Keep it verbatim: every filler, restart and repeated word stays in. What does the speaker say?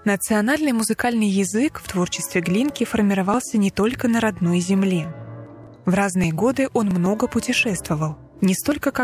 Национальный музыкальный язык в творчестве Глинки формировался не только на родной земле. В разные годы он много путешествовал, не столько как